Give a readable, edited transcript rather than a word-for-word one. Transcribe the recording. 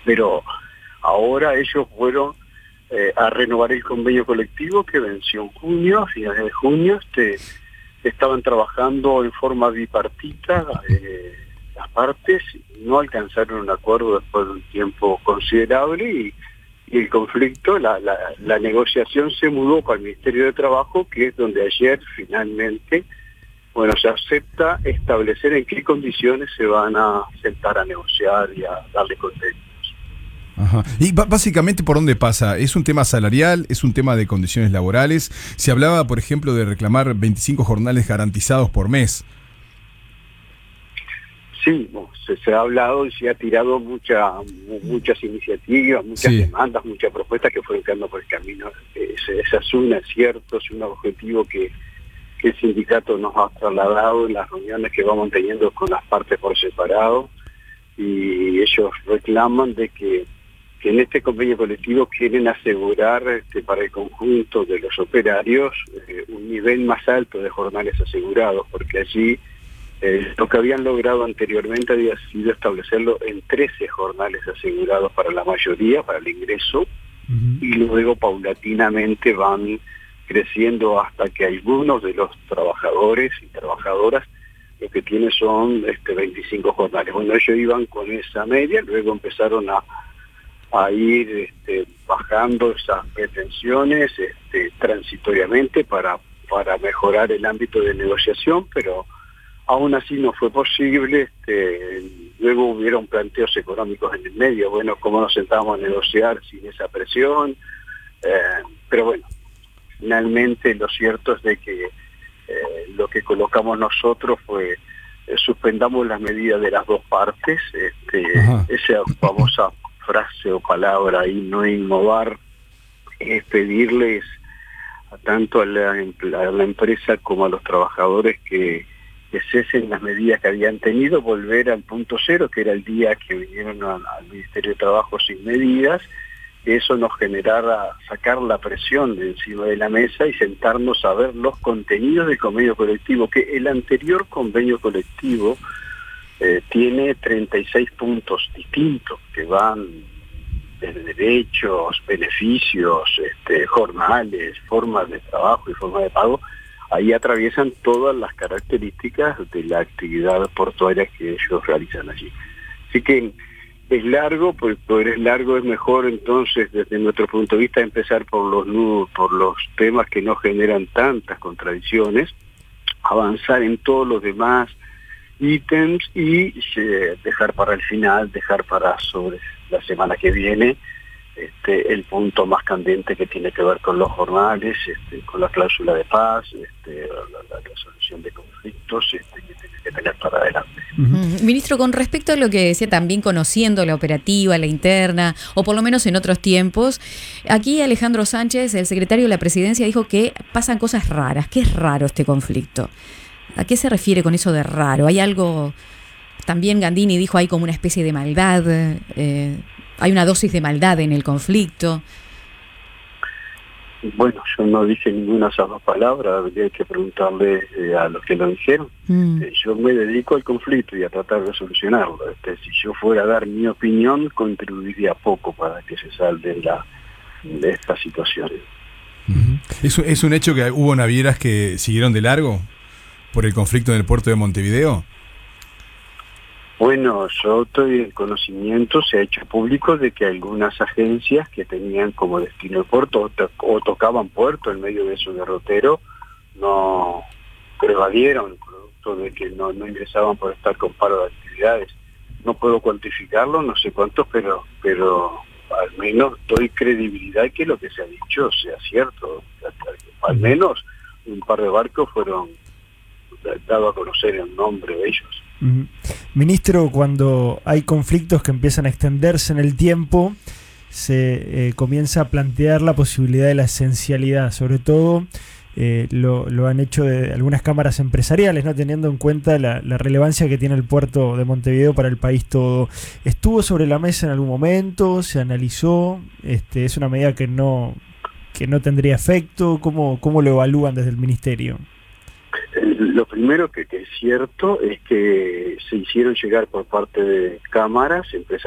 Pero ahora ellos fueron a renovar el convenio colectivo que venció en junio, a finales de junio. Estaban trabajando en forma bipartita, las partes no alcanzaron un acuerdo después de un tiempo considerable y el conflicto, la negociación se mudó para el Ministerio de Trabajo, que es donde ayer finalmente, se acepta establecer en qué condiciones se van a sentar a negociar y a darle contenidos. Ajá. Y básicamente, ¿por dónde pasa? ¿Es un tema salarial? ¿Es un tema de condiciones laborales? Se hablaba, por ejemplo, de reclamar 25 jornales garantizados por mes. Sí, se ha hablado y se ha tirado muchas iniciativas, muchas demandas, muchas propuestas que fueron quedando por el camino. Ese es un acierto, es un objetivo que el sindicato nos ha trasladado en las reuniones que vamos teniendo con las partes por separado, y ellos reclaman de que en este convenio colectivo quieren asegurar para el conjunto de los operarios un nivel más alto de jornales asegurados, porque allí lo que habían logrado anteriormente había sido establecerlo en 13 jornales asegurados para la mayoría, para el ingreso, y luego paulatinamente van creciendo hasta que algunos de los trabajadores y trabajadoras lo que tienen son 25 jornales. Ellos iban con esa media, luego empezaron a ir bajando esas pretensiones transitoriamente para mejorar el ámbito de negociación, pero aún así no fue posible. Luego hubieron planteos económicos en el medio, cómo nos sentábamos a negociar sin esa presión, pero finalmente lo cierto es de que lo que colocamos nosotros fue suspendamos las medidas de las dos partes, esa famosa frase o palabra ahí, no innovar, es pedirles tanto a la empresa como a los trabajadores que cesen las medidas que habían tenido, volver al punto cero, que era el día que vinieron al Ministerio de Trabajo sin medidas. Eso nos generara sacar la presión de encima de la mesa y sentarnos a ver los contenidos del convenio colectivo, que el anterior convenio colectivo tiene 36 puntos distintos que van desde derechos, beneficios, jornales, formas de trabajo y formas de pago. Ahí atraviesan todas las características de la actividad portuaria que ellos realizan allí. Así que es largo, pues es largo, es mejor entonces desde nuestro punto de vista empezar por los temas que no generan tantas contradicciones, avanzar en todos los demás ítems y dejar para el final, dejar para sobre la semana que viene el punto más candente que tiene que ver con los jornales, con la cláusula de paz, la resolución de conflictos que tiene que tener para adelante. Ministro, con respecto a lo que decía también, conociendo la operativa, la interna, o por lo menos en otros tiempos, aquí Alejandro Sánchez, el secretario de la Presidencia, dijo que pasan cosas raras. ¿Qué es raro este conflicto? ¿A qué se refiere con eso de raro? ¿Hay algo? También Gandini dijo hay como una especie de maldad, hay una dosis de maldad en el conflicto. Yo no dije ninguna de esas dos palabras, habría que preguntarle a los que lo dijeron. Yo me dedico al conflicto y a tratar de solucionarlo. Si yo fuera a dar mi opinión, contribuiría poco para que se salve de estas situaciones. ¿Es un hecho que hubo navieras que siguieron de largo por el conflicto en el puerto de Montevideo? Yo estoy en conocimiento, se ha hecho público de que algunas agencias que tenían como destino el puerto o tocaban puerto en medio de su derrotero no prevadieron, producto de que no ingresaban por estar con paro de actividades. No puedo cuantificarlo, no sé cuántos, pero al menos doy credibilidad que lo que se ha dicho sea cierto. Al menos un par de barcos fueron dados a conocer el nombre de ellos. Ministro, cuando hay conflictos que empiezan a extenderse en el tiempo, se comienza a plantear la posibilidad de la esencialidad, sobre todo lo han hecho de algunas cámaras empresariales, ¿no? Teniendo en cuenta la relevancia que tiene el puerto de Montevideo para el país todo. ¿Estuvo sobre la mesa en algún momento? ¿Se analizó? ¿Es una medida que no tendría efecto? ¿Cómo lo evalúan desde el Ministerio? Lo primero que es cierto es que se hicieron llegar por parte de cámaras empresariales